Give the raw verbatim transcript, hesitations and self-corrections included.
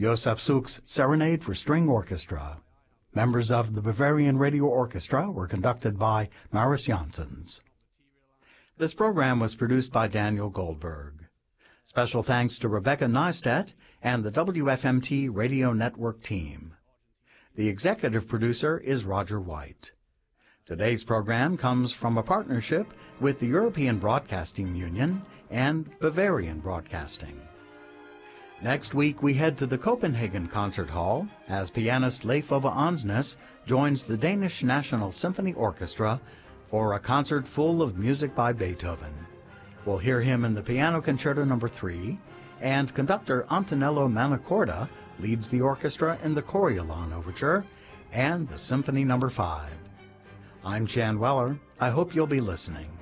Josef Suk's Serenade for String Orchestra. Members of the Bavarian Radio Orchestra were conducted by Maris Janssens. This program was produced by Daniel Goldberg. Special thanks to Rebecca Neistat and the W F M T Radio Network team. The executive producer is Roger White. Today's program comes from a partnership with the European Broadcasting Union and Bavarian Broadcasting. Next week we head to the Copenhagen Concert Hall as pianist Leif Ove Ansnes joins the Danish National Symphony Orchestra for a concert full of music by Beethoven. We'll hear him in the Piano Concerto Number three, and conductor Antonello Manacorda leads the orchestra in the Coriolan Overture and the Symphony Number five. I'm Jan Weller. I hope you'll be listening.